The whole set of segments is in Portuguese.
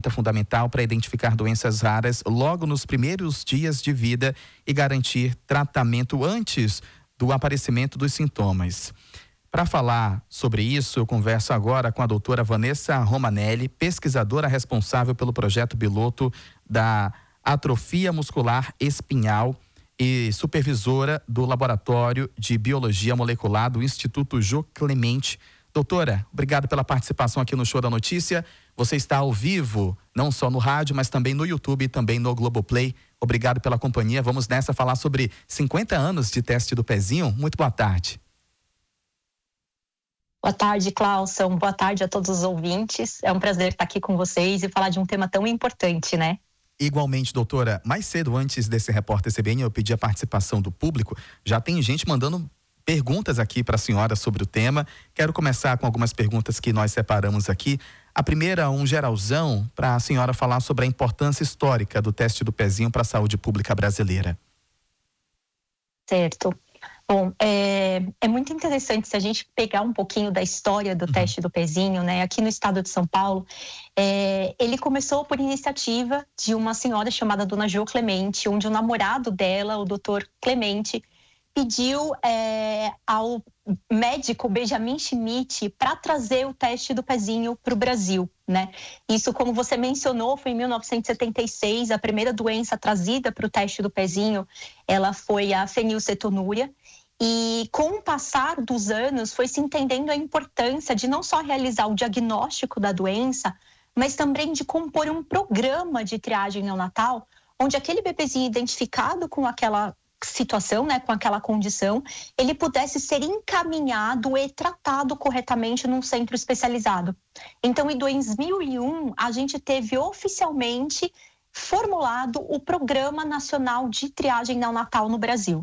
ferramenta fundamental para identificar doenças raras logo nos primeiros dias de vida e garantir tratamento antes do aparecimento dos sintomas. Para falar sobre isso, eu converso agora com a doutora Vanessa Romanelli, pesquisadora responsável pelo projeto piloto da atrofia muscular espinhal e supervisora do Laboratório de Biologia Molecular do Instituto Jô Clemente. Doutora, obrigado pela participação aqui no Show da Notícia. Você está ao vivo, não só no rádio, mas também no YouTube e também no Globoplay. Obrigado pela companhia. Vamos nessa falar sobre 50 anos de teste do pezinho. Muito boa tarde. Boa tarde, Clauson. Boa tarde a todos os ouvintes. É um prazer estar aqui com vocês e falar de um tema tão importante, né? Igualmente, doutora. Mais cedo, antes desse repórter CBN, eu pedi a participação do público. Já tem gente mandando perguntas aqui para a senhora sobre o tema. Quero começar com algumas perguntas que nós separamos aqui. A primeira, um geralzão, para a senhora falar sobre a importância histórica do teste do pezinho para a saúde pública brasileira. Certo. Bom, é muito interessante se a gente pegar um pouquinho da história do teste do pezinho, né? Aqui no estado de São Paulo, ele começou por iniciativa de uma senhora chamada Dona Jô Clemente, onde o namorado dela, o doutor Clemente, pediu ao médico Benjamin Schmidt para trazer o teste do pezinho para o Brasil, né? Isso, como você mencionou, foi em 1976, a primeira doença trazida para o teste do pezinho, ela foi a fenilcetonúria. E com o passar dos anos foi se entendendo a importância de não só realizar o diagnóstico da doença, mas também de compor um programa de triagem neonatal, onde aquele bebezinho identificado com aquela situação, né, com aquela condição, ele pudesse ser encaminhado e tratado corretamente num centro especializado. Então, em 2001, a gente teve oficialmente formulado o Programa Nacional de Triagem Neonatal no Brasil.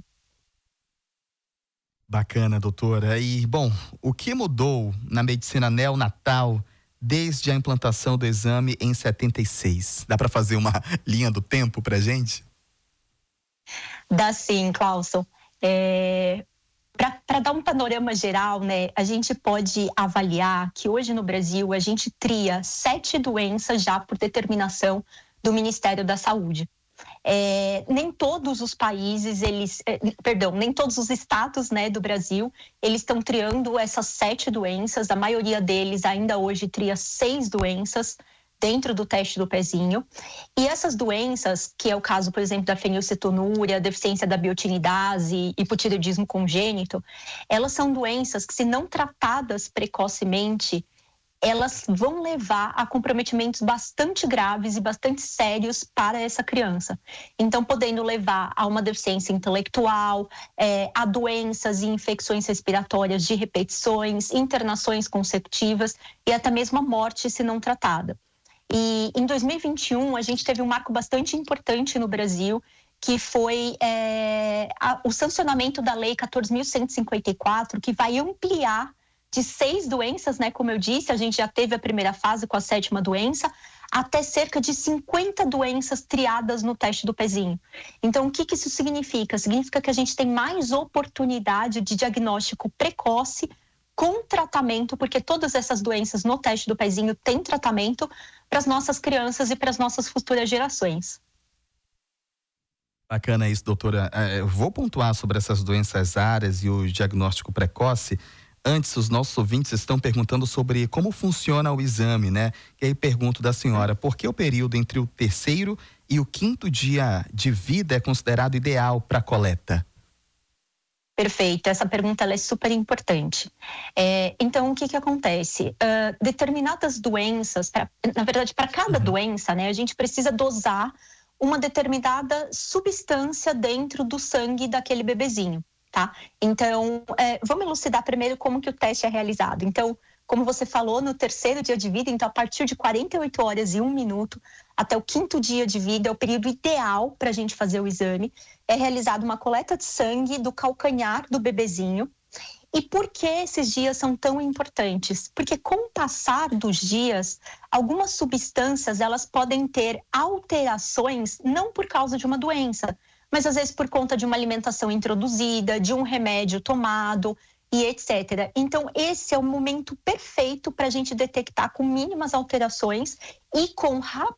Bacana, doutora. E, bom, o que mudou na medicina neonatal desde a implantação do exame em 76? Dá para fazer uma linha do tempo para a gente? Dá sim, Clauson. Para dar um panorama geral, né, a gente pode avaliar que hoje no Brasil a gente tria 7 doenças já por determinação do Ministério da Saúde. Nem todos os países, nem todos os estados, né, do Brasil, eles estão triando essas 7 doenças. A maioria deles ainda hoje tria 6 doenças dentro do teste do pezinho. E essas doenças, que é o caso, por exemplo, da fenilcetonúria, deficiência da biotinidase, hipotireoidismo congênito, elas são doenças que, se não tratadas precocemente, elas vão levar a comprometimentos bastante graves e bastante sérios para essa criança. Então, podendo levar a uma deficiência intelectual, a doenças e infecções respiratórias de repetições, internações consecutivas e até mesmo a morte se não tratada. E em 2021, a gente teve um marco bastante importante no Brasil, que foi o sancionamento da Lei 14.154, que vai ampliar de 6 doenças, né? Como eu disse, a gente já teve a primeira fase com a 7ª doença, até cerca de 50 doenças triadas no teste do pezinho. Então, o que isso significa? Significa que a gente tem mais oportunidade de diagnóstico precoce com tratamento, porque todas essas doenças no teste do pezinho têm tratamento para as nossas crianças e para as nossas futuras gerações. Bacana isso, doutora. Eu vou pontuar sobre essas doenças raras e o diagnóstico precoce. Antes, os nossos ouvintes estão perguntando sobre como funciona o exame, né? E aí pergunto da senhora, por que o período entre o 3º e o 5º dia de vida é considerado ideal para a coleta? Perfeito, essa pergunta ela é super importante. Então, o que acontece? Determinadas doenças, na verdade, para cada doença, né, a gente precisa dosar uma determinada substância dentro do sangue daquele bebezinho. Tá? Então, vamos elucidar primeiro como que o teste é realizado. Então, como você falou, no 3º dia de vida, então a partir de 48 horas e 1 minuto até o 5º dia de vida é o período ideal para a gente fazer o exame. É realizada uma coleta de sangue do calcanhar do bebezinho. E por que esses dias são tão importantes? Porque com o passar dos dias, algumas substâncias elas podem ter alterações não por causa de uma doença, mas às vezes por conta de uma alimentação introduzida, de um remédio tomado e etc. Então, esse é o momento perfeito para a gente detectar com mínimas alterações e com